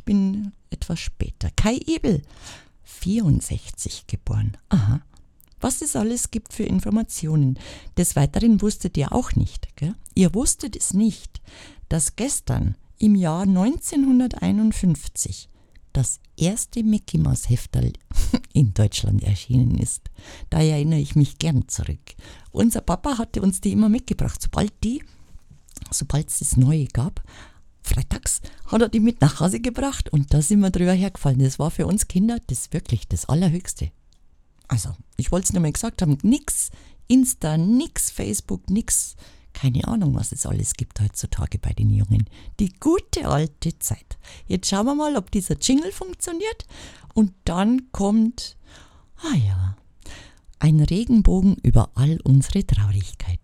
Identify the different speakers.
Speaker 1: bin etwas später. Kai Ebel, 64 geboren. Aha. Was es alles gibt für Informationen. Des Weiteren wusstet ihr auch nicht, gell? Ihr wusstet es nicht, dass gestern im Jahr 1951 das erste Mickey Maus Hefterl in Deutschland erschienen ist. Da erinnere ich mich gern zurück. Unser Papa hatte uns die immer mitgebracht. Sobald es das Neue gab, freitags, hat er die mit nach Hause gebracht und da sind wir drüber hergefallen. Das war für uns Kinder wirklich das Allerhöchste. Also, ich wollte es nur mal gesagt haben, nix Insta, nix Facebook, nix, keine Ahnung, was es alles gibt heutzutage bei den Jungen. Die gute alte Zeit. Jetzt schauen wir mal, ob dieser Jingle funktioniert und dann kommt, ein Regenbogen über all unsere Traurigkeit.